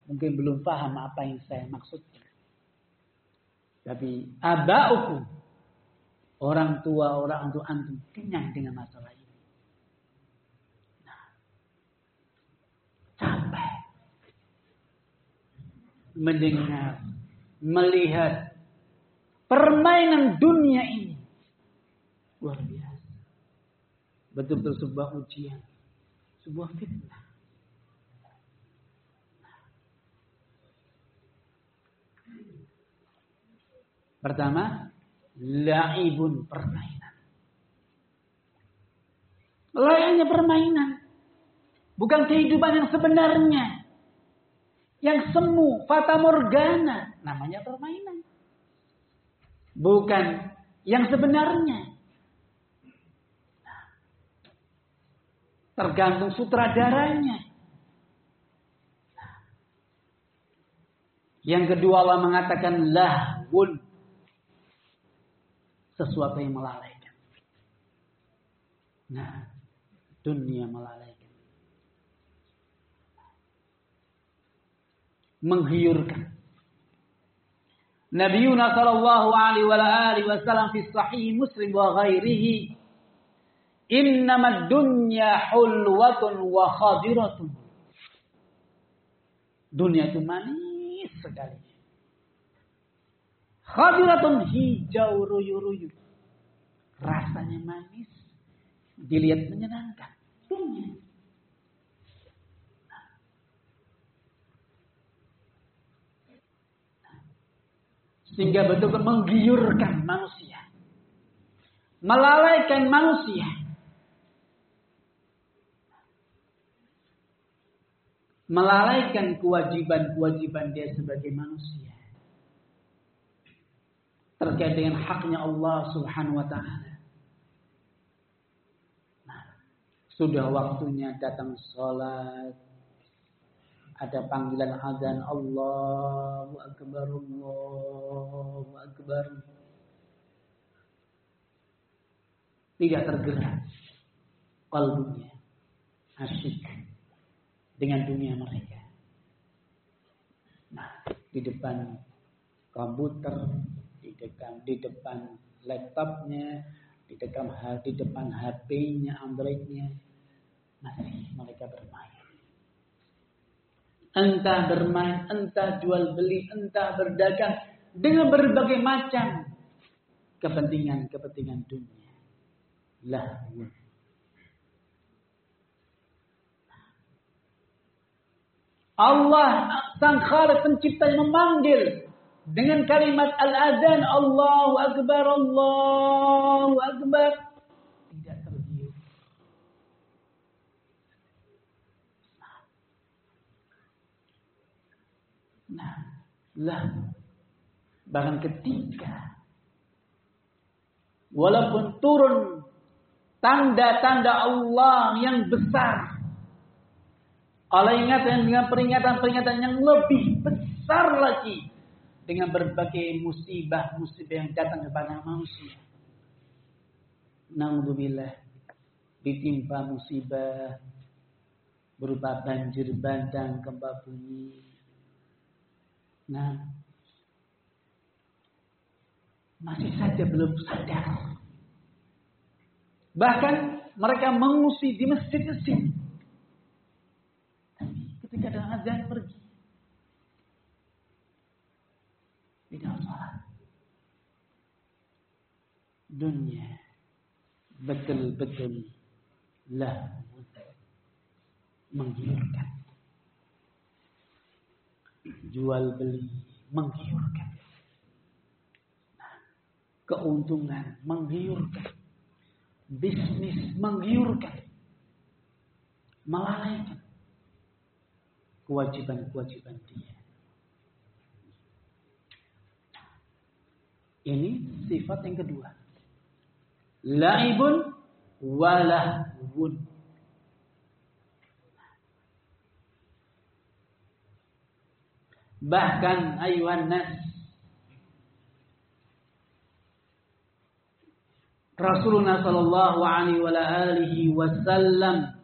Mungkin belum paham apa yang saya maksudkan. Tapi abaukum, orang tua antum kenyang dengan masalah ini. Nah, capek mendengar, melihat permainan dunia ini. Luar biasa. Betul-betul sebuah ujian, sebuah fitnah. Pertama, la'ibun, permainan. Layaknya permainan. Bukan kehidupan yang sebenarnya. Yang semu, fata morgana. Namanya permainan. Bukan yang sebenarnya. Tergantung sutradaranya. Yang kedua Allah mengatakan lahwun. Sesuatu yang melalaikan. Nah, dunia melalaikan. Menghiurkan. Nabiuna sallallahu alaihi wasallam fi sahih Muslim wa ghairihi, innamad dunya hulwatun wa khadiratun. Dunia itu manis sekali. Khadiratun, hijau ruyu-ruyu. Rasanya manis. Dilihat menyenangkan. Dunia. Sehingga betul-betul menggiurkan manusia. Melalaikan manusia. Melalaikan kewajiban-kewajiban dia sebagai manusia. Terkait dengan haknya Allah Subhanahu wa ta'ala. Nah, sudah waktunya datang sholat. Ada panggilan azan, Allahu Akbar, Allahu Akbar. Tidak tergerak kalbunya, asyik dengan dunia mereka. Nah, di depan komputer, di depan laptopnya, di depan HP-nya, Android-nya, masih mereka bermain. Entah bermain, entah jual beli, entah berdagang dengan berbagai macam kepentingan dunia. Lahwun. Allah sang Khaliq pencipta yang memanggil dengan kalimat al-adzan, Allahu Akbar, Allahu Akbar. Tidak tergiur. Nah, bahkan ketika walaupun turun tanda-tanda Allah yang besar, Allah ingatkan dengan peringatan-peringatan yang lebih besar lagi dengan berbagai musibah-musibah yang datang kepada manusia. Na'udzubillah, ditimpa musibah berupa banjir bandang, gempa bumi. Nah, masih saja belum sadar. Bahkan mereka mengungsi di masjid-masjid. Tapi ketika ada azan pergi. Tidak salat. Dunia betul-betul menggiurkan. Jual beli menggiurkan. Nah, keuntungan menggiurkan. Bisnis menggiurkan. Melalaikan kewajiban-kewajiban dia. Ini sifat yang kedua. La'ibun walahwun. Bahkan ayuhan nas, Rasulullah sallallahu alaihi wasallam